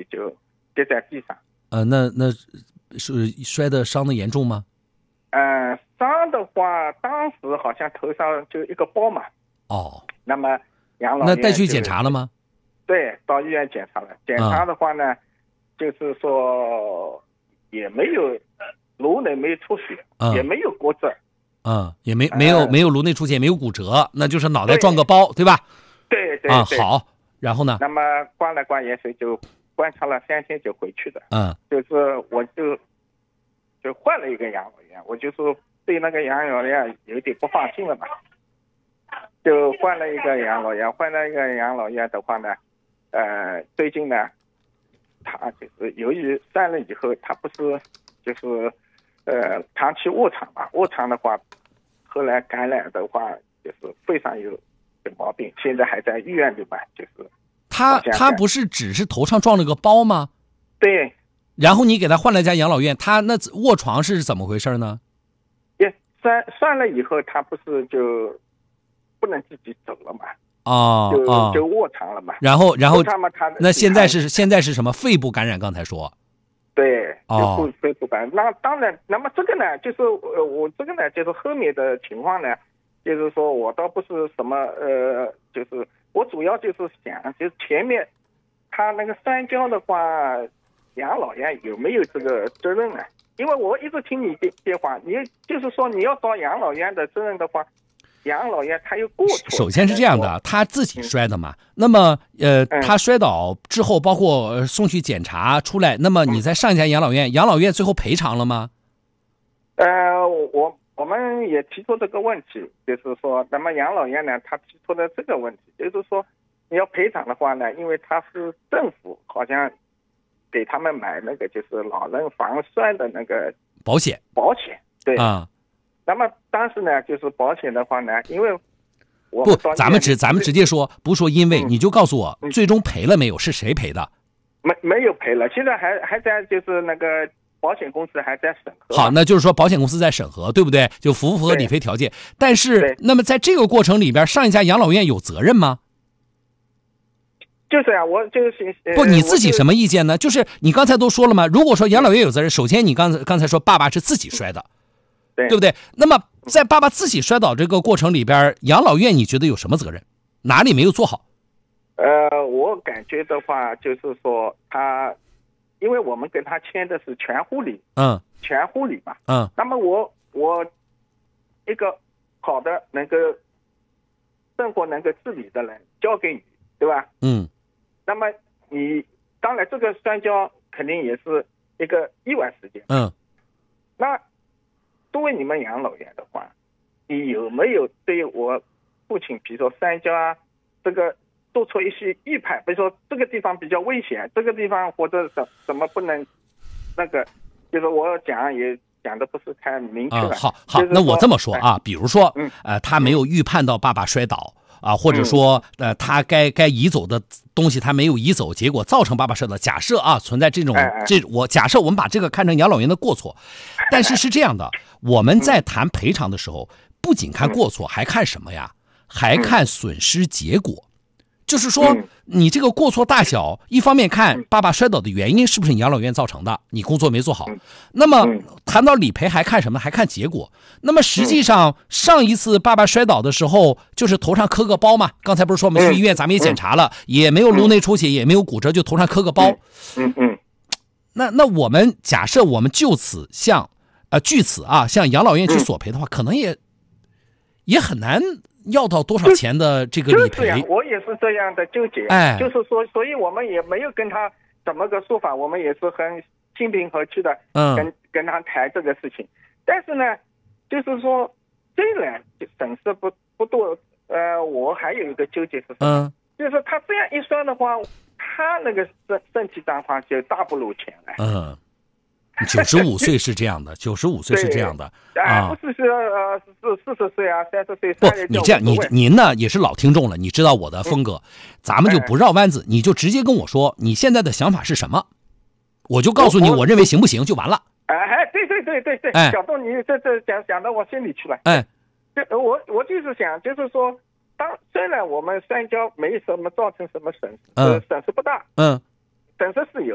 就跌在地上。 那是摔的伤的严重吗？ 伤的话，当时好像头上就一个包嘛。 哦， 那么养老院那带去检查了吗？ 对，到医院检查了。检查的话呢，就是说也没有颅内没出血，也没有骨折， 也没有颅内出血，没有骨折，那就是脑袋撞个包，对吧？ 对。 好，然后呢？ 那么挂了挂盐水就观察了3天就回去的。就是我就换了一个养老院，我就说对那个养老院有点不放心了嘛，就换了一个养老院。换了一个养老院的话呢，最近呢，他就是由于3了以后，他不是就是长期卧床嘛，卧床的话，后来感染的话，就是肺上有毛病，现在还在医院里嘛，就是他不是只是头上撞了个包吗？ 对。 然后你给他换了一家养老院，他那卧床是怎么回事呢？ 算了以后，他不是就不能自己走了嘛？就卧床了嘛。然后那现在是什么？肺部感染？刚才说。 对，就肺部感染。那当然，那么这个呢，就是我这个呢，就是后面的情况呢，就是说我倒不是什么就是我主要就是想，就是前面他那个三交的话，养老院有没有这个责任呢？因为我一直听你电话，你就是说你要找养老院的责任的话，养老院他有过错。 首先是这样的，他自己摔的嘛。那么他摔倒之后，包括送去检查出来，那么你在上一家养老院，养老院最后赔偿了吗？ 我们也提出这个问题，就是说，那么养老院呢，他提出了这个问题，就是说你要赔偿的话呢，因为他是政府好像给他们买那个就是老人防摔的那个保险， 对那么当时呢，就是保险的话呢，因为咱们直接说，不说因为，你就告诉我最终赔了没有？是谁赔的？ 没有赔了，现在还在就是那个保险公司还在审核。 好，那就是说保险公司在审核，对不对？就符不符合理赔条件？但是那么在这个过程里边，上一家养老院有责任吗？ 就是我就是你自己什么意见呢？就是你刚才都说了嘛，如果说养老院有责任，首先你刚才说爸爸是自己摔的，对不对？那么在爸爸自己摔倒这个过程里边，养老院你觉得有什么责任？哪里没有做好？ 我感觉的话，就是说他，因为我们跟他签的是全护理，全护理嘛，那么我一个好的能够生活能够自理的人交给你，对吧？那么你当然这个摔跤肯定也是一个意外事件，那作为你们养老院的话，你有没有对我父亲，比如说摔跤啊，这个做出一些预判，比如说这个地方比较危险，这个地方或者什么不能那个，就是我也讲的不是太明确了。 好，那我这么说啊，比如说他没有预判到爸爸摔倒。或者说他该移走的东西他没有移走，结果造成爸爸摔倒。假设存在这种假设我们把这个看成养老院的过错，但是是这样的，我们在谈赔偿的时候，不仅看过错，还看什么呀？还看损失结果。就是说你这个过错大小，一方面看爸爸摔倒的原因是不是你养老院造成的，你工作没做好。那么谈到理赔还看什么？还看结果。那么实际上上一次爸爸摔倒的时候，就是头上磕个包嘛，刚才不是说我们去医院咱们也检查了，也没有颅内出血，也没有骨折，就头上磕个包。那我们假设我们据此向养老院去索赔的话，可能也很难要到多少钱的这个理赔。 我也是这样的纠结，就是说，所以我们也没有跟他怎么个说法，我们也是很心平气和的跟他谈这个事情。但是呢，就是说虽然损失不多，我还有一个纠结是什么？就是他这样一说的话，他那个身体状况就大不如前了。 95岁是这样的，95岁是这样的不是40岁啊，30岁。 不，你这样，您呢也是老听众了，你知道我的风格，咱们就不绕弯子，你就直接跟我说你现在的想法是什么，我就告诉你我认为行不行就完了。 对，小东，你这讲到我心里去了。我就是想，就是说，虽然我们摔跤没什么造成什么损失不大，损失是有，